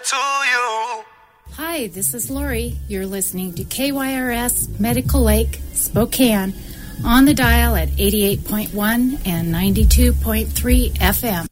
to you. Hi, this is Lori. You're listening to KYRS Medical Lake, Spokane, on the dial at 88.1 and 92.3 FM.